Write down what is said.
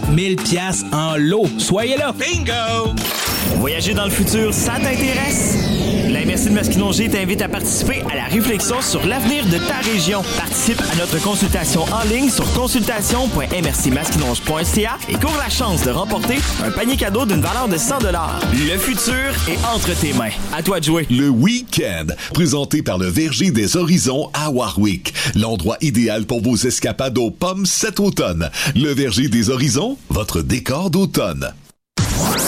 1000 piastres en lot. Soyez là! Bingo! Voyager dans le futur, ça t'intéresse? La MRC de Masquinongé t'invite à participer à la réflexion sur l'avenir de ta région. Participe à notre consultation en ligne sur consultation.mrcmasquinonge.ca et cours la chance de remporter un panier cadeau d'une valeur de 100 $. Le futur est entre tes mains. À toi de jouer. Le Week-end, présenté par le Verger des Horizons à Warwick. L'endroit idéal pour vos escapades aux pommes cet automne. Le Verger des Horizons, votre décor d'automne.